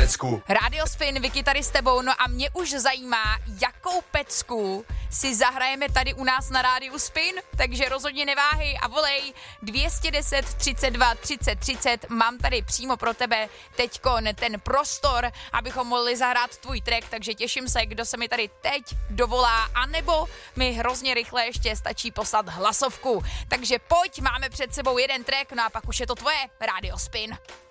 pecku. Radio Spin, Vicky tady s tebou, no a mě už zajímá, jakou pecku si zahrajeme tady u nás na Rádiu Spin, takže rozhodně neváhej a volej 210 32 30 30, mám tady přímo pro tebe teďkon ten prostor, abychom mohli zahrát tvůj track, takže těším se, kdo se mi tady teď dovolá, anebo mi hrozně rychle ještě stačí poslat hlasovku. Takže pojď, máme před sebou jeden track, no a pak už je to tvoje Radio Spin.